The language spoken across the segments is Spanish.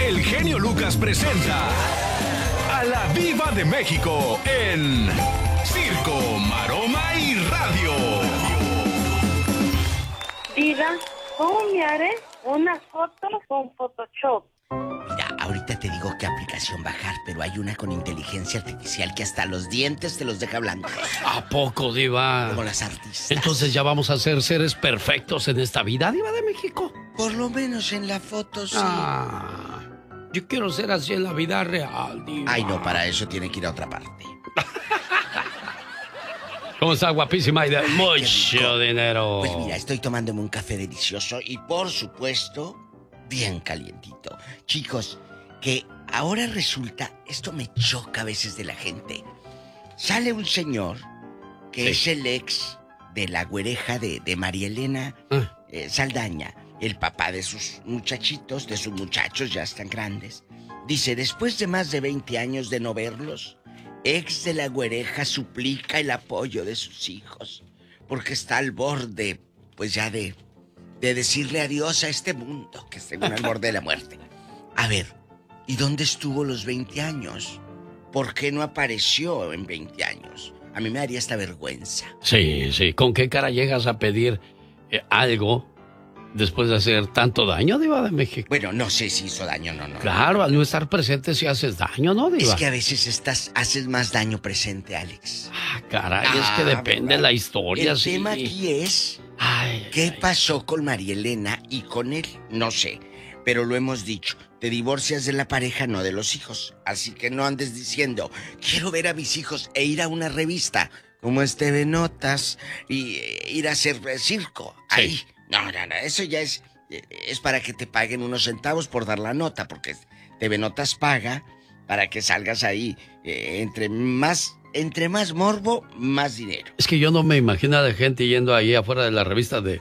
el genio Lucas presenta a la Diva de México en Circo, Maroma y Radio. Diva, ¿cómo me haré una foto con Photoshop? Mira, ahorita te digo qué aplicación bajar, pero hay una con inteligencia artificial que hasta los dientes te los deja blancos. ¿A poco, Diva? Como las artistas. Entonces ya vamos a ser seres perfectos en esta vida, Diva de México. Por lo menos en la foto, sí. Yo quiero ser así en la vida real, Diva. Ay, no, para eso tiene que ir a otra parte. ¿Cómo está, guapísima y de mucho dinero? Pues mira, estoy tomándome un café delicioso y por supuesto, bien calientito. Chicos, que ahora resulta, esto me choca a veces de la gente. Sale un señor que es el ex de la güereja de María Elena Saldaña, el papá de sus muchachitos, de sus muchachos, ya están grandes. Dice, después de más de 20 años de no verlos, ex de la güereja suplica el apoyo de sus hijos, porque está al borde, pues ya de decirle adiós a este mundo, que según al borde de la muerte. A ver, ¿y dónde estuvo los 20 años? ¿Por qué no apareció en 20 años? A mí me daría esta vergüenza. Sí, sí. ¿Con qué cara llegas a pedir algo después de hacer tanto daño, Diva de México? Bueno, no sé si hizo daño, no. Claro, al no estar presente si haces daño, ¿no, Diva? Es que a veces haces más daño presente, Alex. Caray, es que depende de la historia, El tema aquí es... ¿qué pasó con María Elena y con él? No sé, pero lo hemos dicho. Te divorcias de la pareja, no de los hijos. Así que no andes diciendo, quiero ver a mis hijos e ir a una revista como TV Notas y ir a hacer circo. Sí. Ahí. No, eso ya es para que te paguen unos centavos por dar la nota, porque TV Notas paga para que salgas ahí. Entre más morbo, más dinero. Es que yo no me imagino a la gente yendo ahí afuera de la revista de...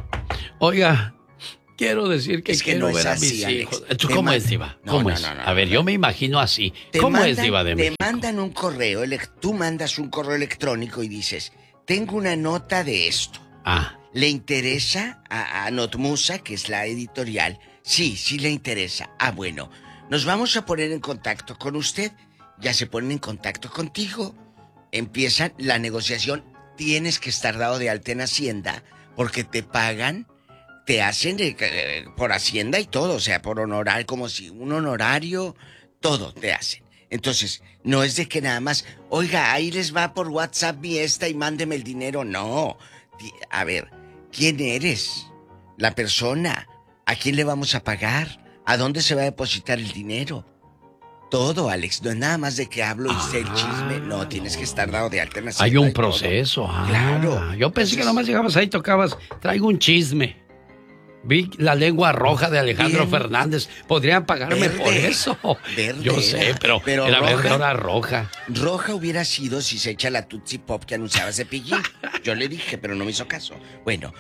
Oiga, quiero decir que quiero no ver a así, mis Alex. hijos. ¿Cómo es, Diva? ¿Cómo es? A ver, yo me imagino así. ¿Cómo es, Diva de México? Te mandan un correo, tú mandas un correo electrónico y dices, tengo una nota de esto. ¿Le interesa a Notmusa, que es la editorial? Sí le interesa. Bueno, nos vamos a poner en contacto con usted. Ya se ponen en contacto contigo. Empiezan la negociación. Tienes que estar dado de alta en Hacienda porque te pagan, te hacen por Hacienda y todo, o sea, por honorar, como si un honorario, todo te hacen. Entonces, no es de que nada más, oiga, ahí les va por WhatsApp mi y mándeme el dinero. No. A ver, ¿quién eres? La persona. ¿A quién le vamos a pagar? ¿A dónde se va a depositar el dinero? Todo, Alex, no es nada más de que hablo y sé el chisme. No, tienes que estar dado de alta en la Hay un proceso. Claro. Yo pensé que nomás llegabas ahí, tocabas, traigo un chisme. Vi la lengua roja de Alejandro Fernández. Podrían pagarme por eso. Verde. Yo sé, pero era roja, verde, ahora roja. Roja hubiera sido si se echa la Tootsie Pop que anunciaba Cepillín. Yo le dije, pero no me hizo caso. Bueno,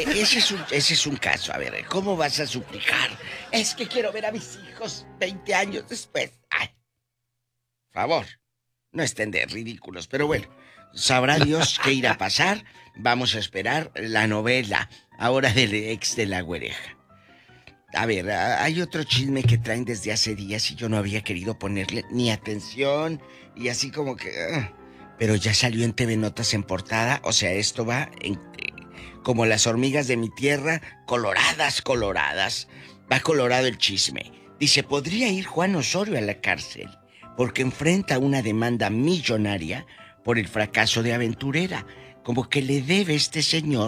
ese es un caso. A ver, ¿cómo vas a suplicar? Es que quiero ver a mis hijos 20 años después. Ay, por favor, no estén de ridículos. Pero bueno, sabrá Dios qué irá a pasar. Vamos a esperar la novela ahora del ex de la güereja. A ver, hay otro chisme que traen desde hace días y yo no había querido ponerle ni atención y así como que... pero ya salió en TV Notas en portada, o sea, esto va como las hormigas de mi tierra, coloradas. Va colorado el chisme. Dice, podría ir Juan Osorio a la cárcel porque enfrenta una demanda millonaria por el fracaso de Aventurera. Como que le debe este señor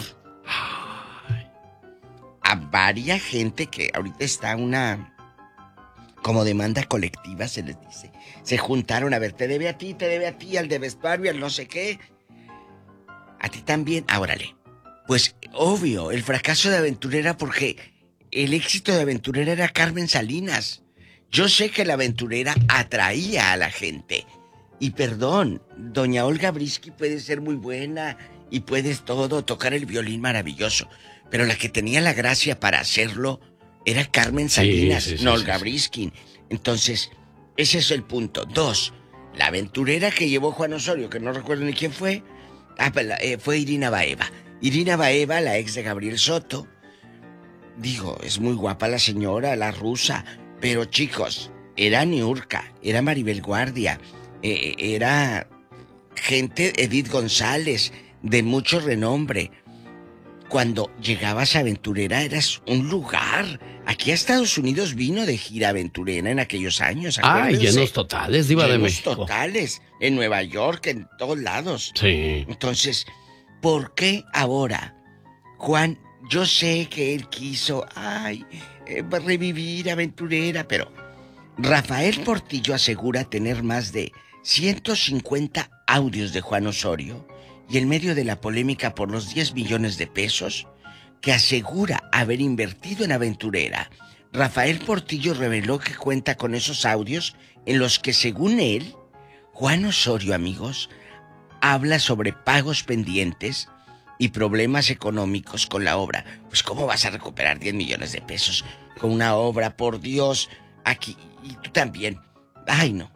a varias gente que ahorita está como demanda colectiva, se les dice. Se juntaron, a ver, te debe a ti, al de vestuario, al no sé qué. A ti también, órale. Pues, obvio, el fracaso de Aventurera porque el éxito de Aventurera era Carmen Salinas. Yo sé que la Aventurera atraía a la gente. Y perdón, doña Olga Brisky puede ser muy buena y puedes tocar el violín maravilloso. Pero la que tenía la gracia para hacerlo era Carmen Salinas, no Olga Brisky. Entonces, ese es el punto. 2, la aventurera que llevó Juan Osorio, que no recuerdo ni quién fue, fue Irina Baeva. Irina Baeva, la ex de Gabriel Soto. Digo, es muy guapa la señora, la rusa, Pero chicos, era Niurka, era Maribel Guardia, era gente, Edith González, de mucho renombre. Cuando llegabas a Aventurera eras un lugar. Aquí a Estados Unidos vino de gira Aventurera en aquellos años. Llenos totales, Diva de México. Llenos totales, en Nueva York, en todos lados. Sí. Entonces, ¿por qué ahora, Juan? Yo sé que él quiso, revivir Aventurera, pero Rafael Portillo asegura tener más de 150 audios de Juan Osorio y en medio de la polémica por los 10 millones de pesos que asegura haber invertido en Aventurera, Rafael Portillo reveló que cuenta con esos audios en los que, según él, Juan Osorio, amigos, habla sobre pagos pendientes y problemas económicos con la obra. Pues ¿cómo vas a recuperar 10 millones de pesos con una obra, por Dios? Aquí, y tú también. Ay, no.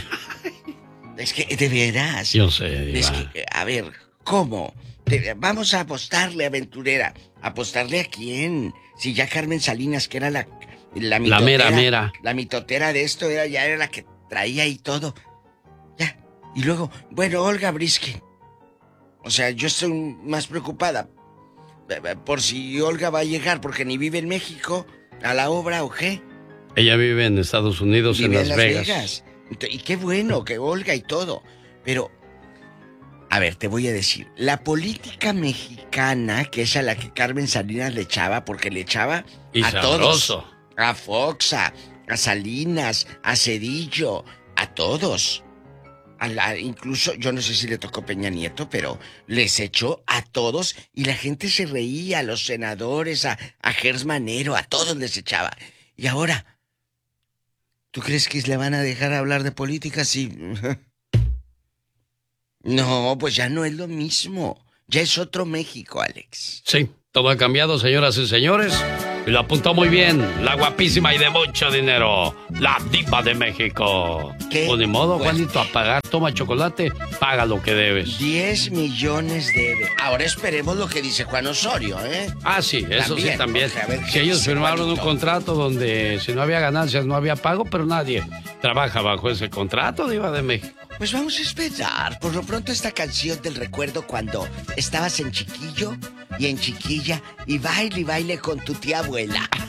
Es que, de veras. Yo sé, Diva. Es que, a ver, ¿cómo? Vamos a apostarle a Aventurera. ¿Apostarle a quién? Si ya Carmen Salinas, que era la mitotera. La mera. La mitotera de esto ya era la que traía ahí todo. Ya. Y luego, bueno, Olga Briskin. O sea, yo estoy más preocupada por si Olga va a llegar, porque ni vive en México a la obra o qué. Ella vive en Estados Unidos, vive en Las Vegas. Y qué bueno que Olga y todo. Pero, a ver, te voy a decir. La política mexicana, que es a la que Carmen Salinas le echaba, porque le echaba y a sabroso. Todos. A Foxa, a Salinas, a Cedillo, a todos. Incluso, yo no sé si le tocó Peña Nieto, pero les echó a todos y la gente se reía, a los senadores, a Gers Manero, a todos les echaba. Y ahora, ¿tú crees que le van a dejar hablar de política si...? No, pues ya no es lo mismo. Ya es otro México, Alex. Sí, todo ha cambiado, señoras y señores. Y lo apuntó muy bien, la guapísima y de mucho dinero, la Diva de México. ¿Qué? Pues ni modo, Pues, Juanito, a pagar, toma chocolate, paga lo que debes. 10 millones debe. Ahora esperemos lo que dice Juan Osorio, ¿eh? Ah, sí, eso sí también. Porque, a ver, Si ellos dice firmaron Juanito. un contrato donde si no había ganancias no había pago, pero nadie trabaja bajo ese contrato, Diva de México. Pues vamos a esperar. Por lo pronto esta canción del recuerdo cuando estabas en chiquillo y en chiquilla y baile con tu tía abuela.